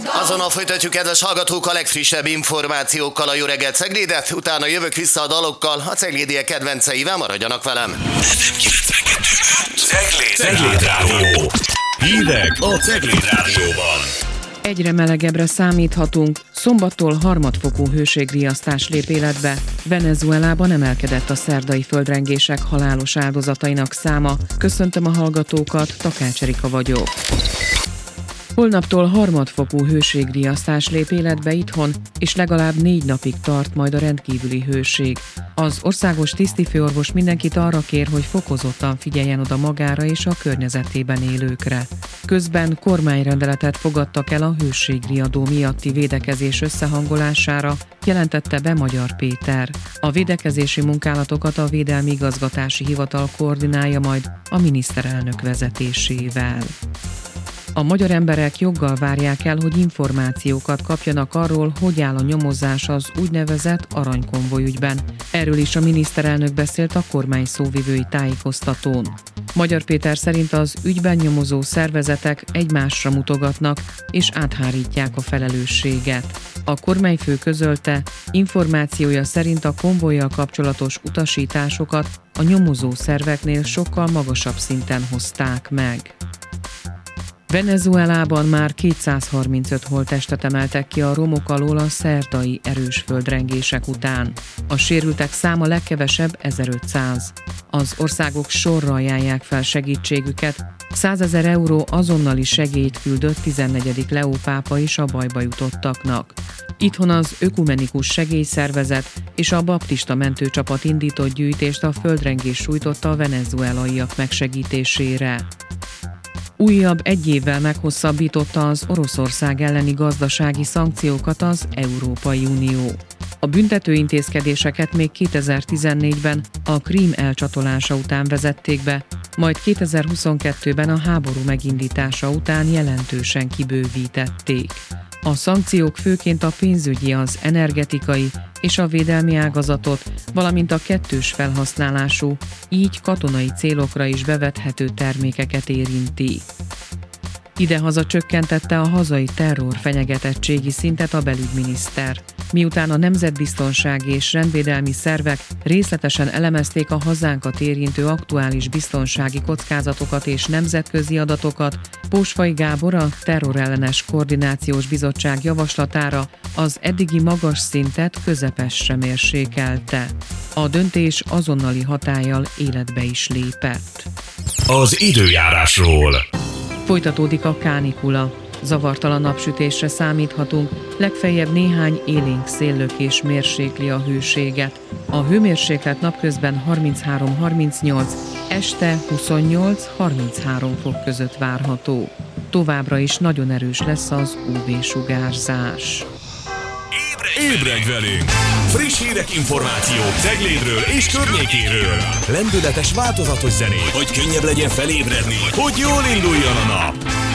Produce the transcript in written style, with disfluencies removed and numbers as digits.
Azonnal folytatjuk, kedves hallgatók, a legfrissebb információkkal a Jó reggelt Ceglédet, utána jövök vissza a dalokkal, a ceglédiek kedvenceivel, maradjanak velem. FM 92.5 Cegléd Rádió. Hírek a Cegléd Rádióban. Egyre melegebbre számíthatunk. Szombattól harmadfokú hőségriasztás lép életbe. Venezuelában emelkedett a szerdai földrengések halálos áldozatainak száma. Köszöntöm a hallgatókat, Takács Erika vagyok. Holnaptól harmadfokú hőségriasztás lép életbe itthon, és legalább 4 napig tart majd a rendkívüli hőség. Az országos tisztifőorvos mindenkit arra kér, hogy fokozottan figyeljen oda magára és a környezetében élőkre. Közben kormányrendeletet fogadtak el a hőségriadó miatti védekezés összehangolására, jelentette be Magyar Péter. A védekezési munkálatokat a Védelmi Igazgatási Hivatal koordinálja majd a miniszterelnök vezetésével. A magyar emberek joggal várják el, hogy információkat kapjanak arról, hogy áll a nyomozás az úgynevezett aranykonvoj ügyben. Erről is a miniszterelnök beszélt a kormány szóvivői tájékoztatón. Magyar Péter szerint az ügyben nyomozó szervezetek egymásra mutogatnak és áthárítják a felelősséget. A kormányfő közölte, információja szerint a konvojjal kapcsolatos utasításokat a nyomozó szerveknél sokkal magasabb szinten hozták meg. Venezuelában már 235 holttestet emeltek ki a romok alól a szerdai erős földrengések után. A sérültek száma legkevesebb 1500. Az országok sorra ajánlják fel segítségüket. 100 000 euró azonnali segélyt küldött 14. Leó pápa is a bajba jutottaknak. Itthon az Ökumenikus Segélyszervezet és a baptista mentőcsapat indított gyűjtést a földrengés sújtotta a venezuelaiak megsegítésére. Újabb 1 évvel meghosszabbította az Oroszország elleni gazdasági szankciókat az Európai Unió. A büntető intézkedéseket még 2014-ben a Krím elcsatolása után vezették be, majd 2022-ben a háború megindítása után jelentősen kibővítették. A szankciók főként a pénzügyi, az energetikai és a védelmi ágazatot, valamint a kettős felhasználású, így katonai célokra is bevethető termékeket érinti. Idehaza csökkentette a hazai terror fenyegetettségi szintet a belügyminiszter. Miután a nemzetbiztonsági és rendvédelmi szervek részletesen elemezték a hazánkat érintő aktuális biztonsági kockázatokat és nemzetközi adatokat, Pósfai Gábor a Terrorellenes Koordinációs Bizottság javaslatára az eddigi magas szintet közepesre mérsékelte. A döntés azonnali hatállyal életbe is lépett. Az időjárásról. Folytatódik a kánikula. Zavartalan napsütésre számíthatunk, legfeljebb néhány élénk széllökés mérsékli a hőséget. A hőmérséklet napközben 33-38, este 28-33 fok között várható. Továbbra is nagyon erős lesz az UV-sugárzás. Ébredj velünk! Friss hírek, információk Ceglédről és környékéről. Lendületes, változatos zenék, hogy könnyebb legyen felébredni, hogy jól induljon a nap.